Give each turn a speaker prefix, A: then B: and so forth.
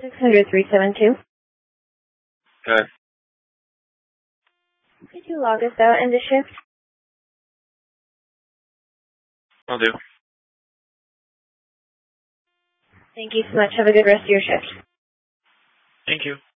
A: 600-372.
B: Okay.
A: Could you log us out in the shift?
B: Will do.
A: Thank you so much. Have a good rest of your shift.
B: Thank you.